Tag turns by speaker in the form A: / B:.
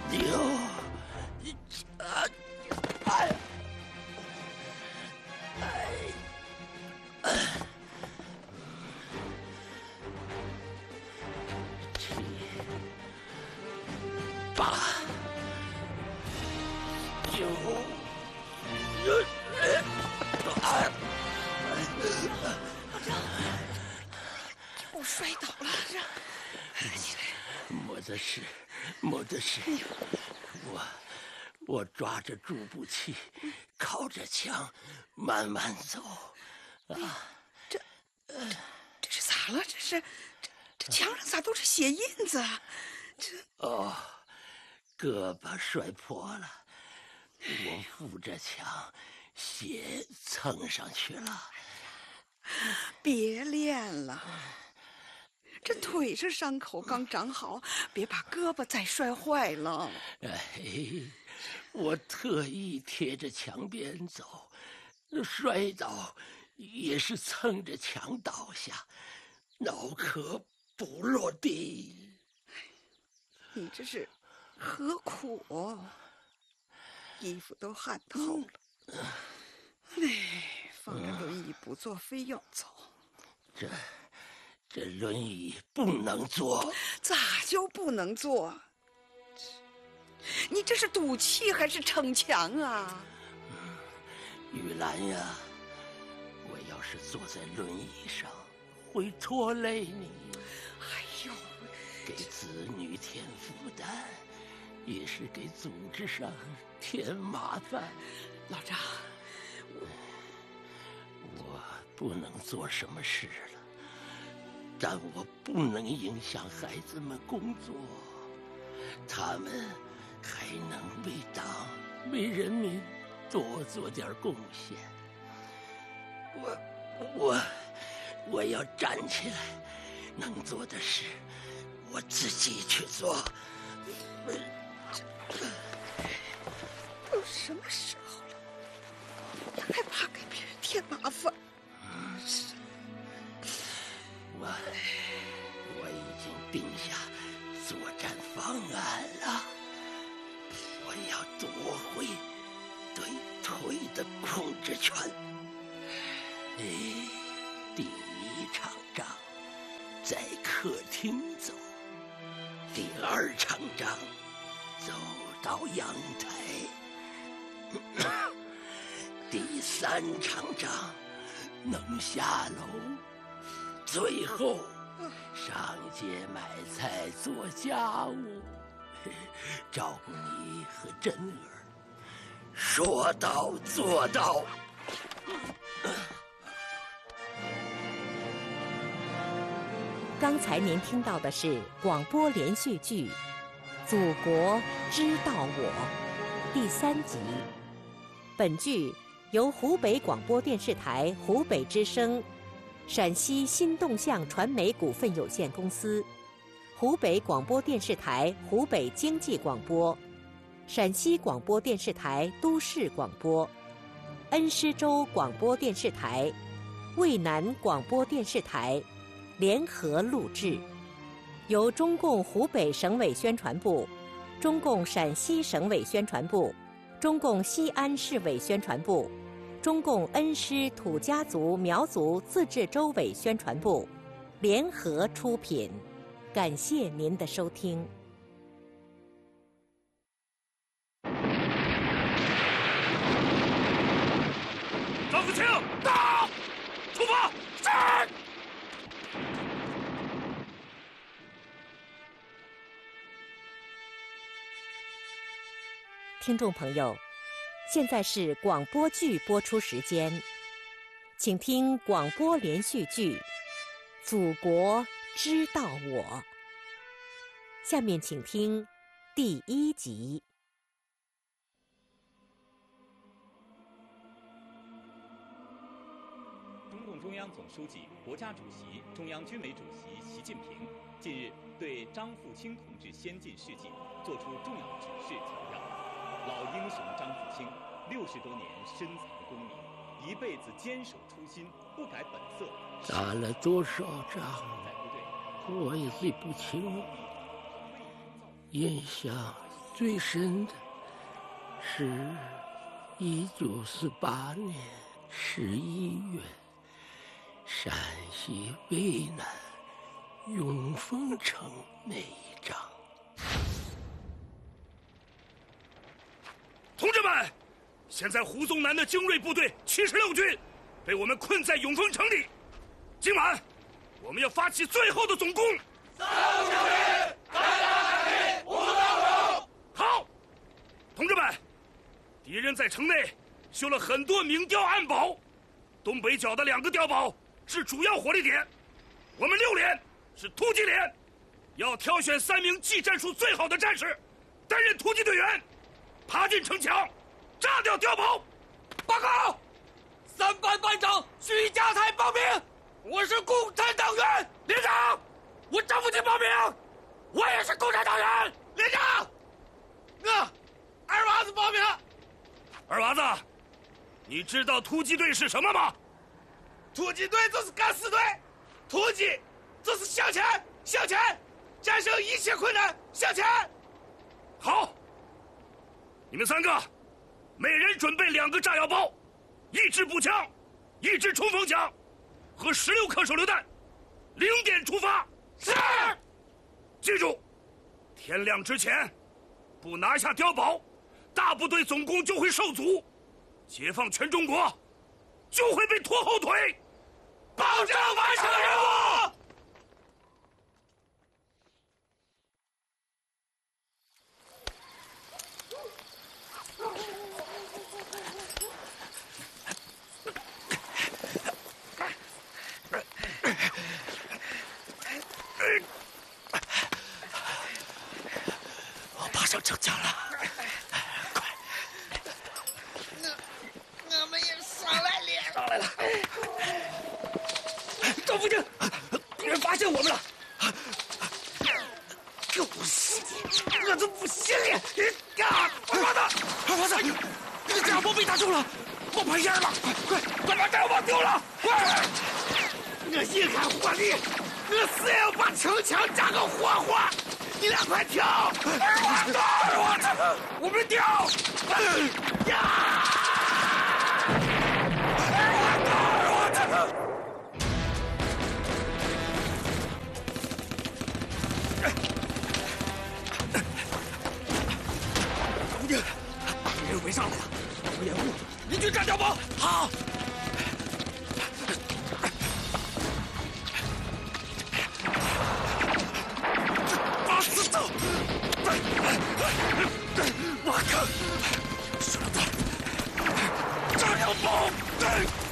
A: 我摔倒了，
B: 没得事。我抓着助步器，靠着墙，慢慢走。
A: 这是咋了？这墙上咋都是血印子？
B: 胳膊摔破了，我扶着墙，血蹭上去了。
A: 别练了，这腿上伤口刚长好，别把胳膊再摔坏了。
B: 我特意贴着墙边走，摔倒也是蹭着墙倒下，脑壳不落地。
A: 你这是何苦？衣服都汗透了。放着轮椅不坐，非要走。
B: 这轮椅不能坐。
A: 咋就不能坐？你这是赌气还是逞强啊？
B: 玉兰呀，我要是坐在轮椅上，会拖累你。
A: 哎呦，
B: 给子女添负担，也是给组织上添麻烦。
A: 老张，
B: 我不能做什么事了，但我不能影响孩子们工作，他们还能为党为人民多做点贡献。我要站起来，能做的事我自己去做。
A: 都什么时候了，你还怕给别人添麻烦？
B: 我已经定下作战方案了，我要夺回对腿的控制权。第一场仗在客厅走，第二场仗走到阳台，第三场仗能下楼，最后上街买菜做家务，照顾你和珍儿，说到做到。
C: 刚才您听到的是广播连续剧《祖国知道我》第3集。本剧由湖北广播电视台湖北之声、陕西新动向传媒股份有限公司、湖北广播电视台湖北经济广播、陕西广播电视台都市广播、恩施州广播电视台、渭南广播电视台联合录制，由中共湖北省委宣传部、中共陕西省委宣传部、中共西安市委宣传部、中共恩施土家族苗族自治州委宣传部联合出品。感谢您的收听。
D: 张子清，到！出发！是！
C: 听众朋友，现在是广播剧播出时间，请听广播连续剧《祖国知道我》。下面请听第1集。
E: 中共中央总书记、国家主席、中央军委主席习近平近日对张富清同志先进事迹作出重要指示，强调老英雄张富清60多年深藏功名，一辈子坚守初心，不改本色。
B: 打了多少仗，我也记不清了，印象最深的是1948年11月，陕西渭南永丰城那一仗。
D: 同志们，现在胡宗南的精锐部队76军被我们困在永丰城里，今晚我们要发起最后的总攻。好，同志们，敌人在城内修了很多明碉暗堡，东北角的2个碉堡是主要火力点。我们6连是突击连，要挑选3名技战术最好的战士担任突击队员，爬进城墙，炸掉碉堡。报告，3班班长徐家才报名，我是共产党员。连长，我张富清报名，我也是共产党员。连长，二娃子报名。二娃子，你知道突击队是什么吗？突击队就是敢死队，突击就是向前，向前，战胜一切困难，向前。好，你们3个，每人准备2个炸药包，1支步枪，1支冲锋枪，和16颗手榴弹，0点出发。是。记住，天亮之前不拿下碉堡，大部队总攻就会受阻，解放全中国就会被拖后腿，保证完成任务。我爬上城墙了，快！
F: 我们也上来了。
D: 上来了。赵福清，敌人发现我们了！狗屎！我都不信了！二娃子，这个炸药包被打中了，冒白烟了！快把炸药包丢了！快！
F: 我一看火力，我死也要把城墙炸个活活！你俩快跳！
D: 二娃子，我们跳！敌人围上来了，我掩护，你去炸碉堡。好。把死走！我靠！手榴弹！炸碉堡！